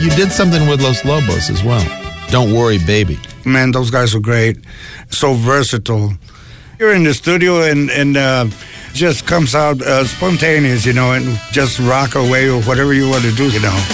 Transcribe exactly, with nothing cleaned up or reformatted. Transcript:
you did something with Los Lobos as well. Don't Worry, Baby. Man, those guys were great. So versatile. You're in the studio and, and uh, just comes out uh, spontaneous, you know, and just rock away or whatever you want to do, you know.